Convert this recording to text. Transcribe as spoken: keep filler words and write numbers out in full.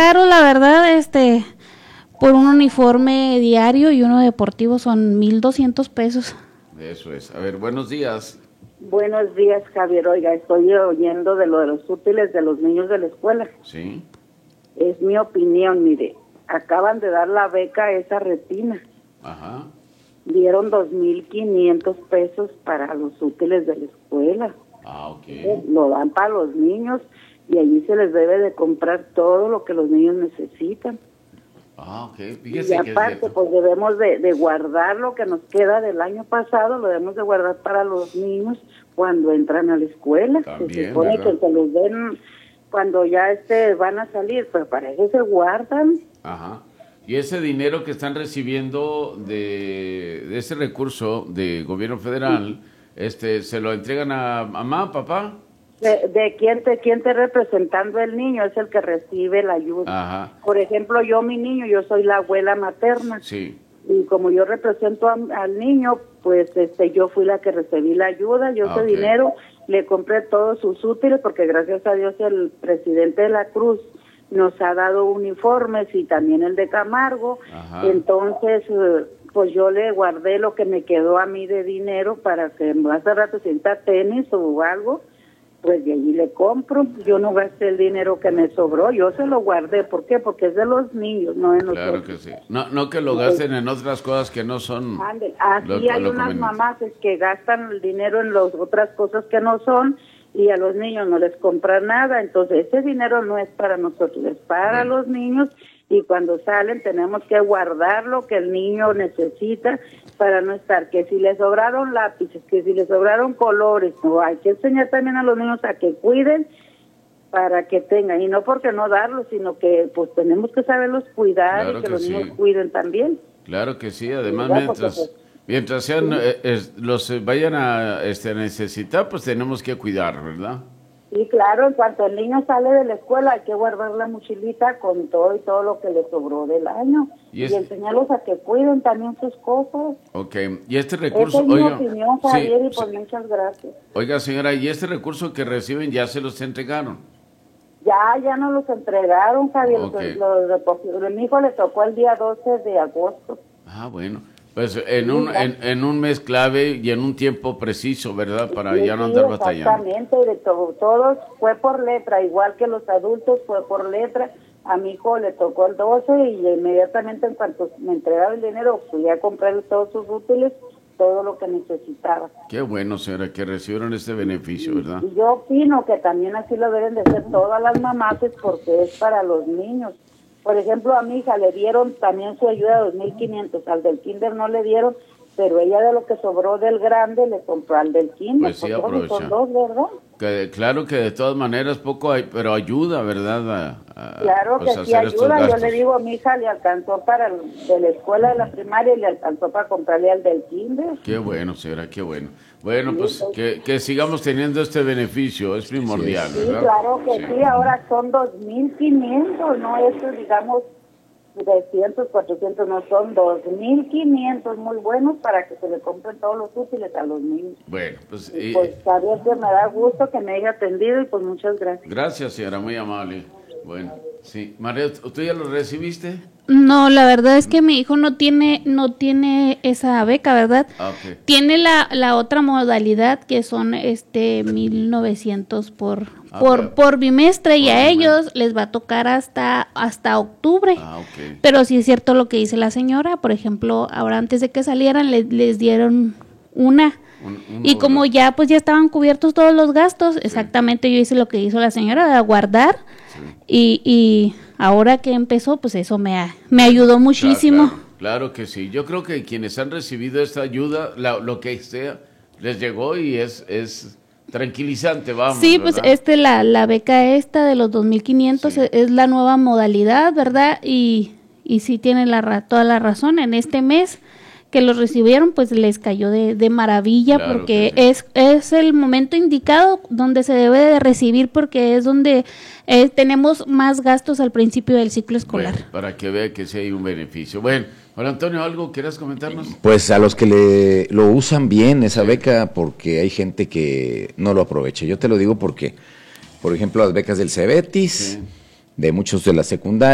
caro, la verdad, este, por un uniforme diario y uno deportivo son mil doscientos pesos. Eso es. A ver, buenos días. Buenos días, Javier. Oiga, estoy oyendo de lo de los útiles de los niños de la escuela. Sí. Es mi opinión, mire, acaban de dar la beca a esa retina. Ajá. Dieron dos mil quinientos pesos para los útiles de la escuela. Ah, ok. Lo dan para los niños y allí se les debe de comprar todo lo que los niños necesitan. Ah, ok. Fíjese y aparte, que pues debemos de, de guardar lo que nos queda del año pasado, lo debemos de guardar para los niños cuando entran a la escuela. También, se supone ¿verdad? que se los den cuando ya este van a salir, pero para eso se guardan. Ajá. Y ese dinero que están recibiendo de, de ese recurso de gobierno federal, sí. este, ¿se lo entregan a mamá, papá? De, de quién te quién te representando el niño es el que recibe la ayuda. Ajá. Por ejemplo, yo mi niño, yo soy la abuela materna. Sí. Y como yo represento a, al niño, pues este yo fui la que recibí la ayuda, yo ese okay. dinero le compré todos sus útiles porque gracias a Dios el presidente de la Cruz nos ha dado uniformes y también el de Camargo. Ajá. Entonces pues yo le guardé lo que me quedó a mí de dinero para que más de rato sienta tenis o algo, pues de allí le compro. Yo no gasté el dinero que me sobró, yo se lo guardé. ¿Por qué? Porque es de los niños, no de nosotros. Claro que sí. No, no que lo gasten en otras cosas que no son. Ande, así lo, hay lo unas mamás que gastan el dinero en las otras cosas que no son y a los niños no les compran nada. Entonces ese dinero no es para nosotros, es para bueno. los niños. Y cuando salen tenemos que guardar lo que el niño necesita para no estar, que si le sobraron lápices, que si le sobraron colores, no, hay que enseñar también a los niños a que cuiden para que tengan, y no porque no darlos, sino que pues tenemos que saberlos cuidar claro y que, que los sí. niños cuiden también. Claro que sí, además ¿verdad? mientras porque, pues, mientras sean sí. eh, eh, los vayan a este, necesitar, pues tenemos que cuidar, ¿verdad? Y claro, en cuanto el niño sale de la escuela hay que guardar la mochilita con todo y todo lo que le sobró del año y, es... y enseñarlos a que cuiden también sus cosas. Ok, y este recurso... Esa es oiga, mi opinión, Javier, sí, y pues sí. muchas gracias. Oiga, señora, ¿y este recurso que reciben ya se los entregaron? Ya, ya nos los entregaron, Javier. Okay. Los, los, los, mi hijo le tocó el día doce de agosto. Ah, bueno. Pues en un en, en un mes clave y en un tiempo preciso, ¿verdad? Para sí, ya no sí, andar batallando. Exactamente, de todo, todos fue por letra, igual que los adultos fue por letra. A mi hijo le tocó el doce y inmediatamente en cuanto me entregaron el dinero fui a comprarle todos sus útiles, todo lo que necesitaba. Qué bueno, señora, que recibieron este beneficio, ¿verdad? Y yo opino que también así lo deben de hacer todas las mamás porque es para los niños. Por ejemplo, a mi hija le dieron también su ayuda de dos mil quinientos, al del kinder no le dieron, pero ella de lo que sobró del grande le compró al del kinder. Pues sí, aprovecha. Dos, ¿verdad? Que, claro que de todas maneras poco hay, pero ayuda, ¿verdad? A, a, claro que pues, sí ayuda, yo le digo a mi hija, le alcanzó para el, de la escuela de la primaria y le alcanzó para comprarle al del kinder. Qué bueno, señora, qué bueno. Bueno, sí, pues que, que sigamos teniendo este beneficio, es primordial, sí, ¿verdad? Sí, claro que sí, sí ahora son dos mil quinientos, no eso digamos trescientos, cuatrocientos, no son dos mil quinientos muy buenos para que se le compren todos los útiles a los niños. Bueno, pues... Y, pues sabía que me da gusto que me haya atendido y pues muchas gracias. Gracias, señora, muy amable. Bueno, sí. María, ¿tú ya lo recibiste? No, la verdad es que mi hijo no tiene no tiene esa beca, ¿verdad? Okay. Tiene la, la otra modalidad que son este mil novecientos por ah, por pero, por bimestre y a ellos les va a tocar hasta hasta octubre. Ah, okay. Pero sí es cierto lo que dice la señora, por ejemplo, ahora antes de que salieran les, les dieron una un, un y como ya pues ya estaban cubiertos todos los gastos, sí. Exactamente yo hice lo que hizo la señora, de guardar sí. y y ahora que empezó, pues eso me, me ayudó muchísimo. Claro, claro, claro que sí. Yo creo que quienes han recibido esta ayuda, la, lo que sea, les llegó y es, es tranquilizante, vamos. Sí, ¿verdad? pues este la, la beca esta de los dos mil quinientos sí. es, es la nueva modalidad, ¿verdad? Y, y sí tiene la, toda la razón. En este mes que los recibieron, pues les cayó de, de maravilla claro porque sí. es, es el momento indicado donde se debe de recibir porque es donde eh, tenemos más gastos al principio del ciclo escolar. Bueno, para que vea que sí hay un beneficio. Bueno, Juan Antonio, ¿algo quieras comentarnos? Pues a los que le lo usan bien esa sí. beca porque hay gente que no lo aprovecha. Yo te lo digo porque, por ejemplo, las becas del Cebetis, sí. de muchos de la secundaria,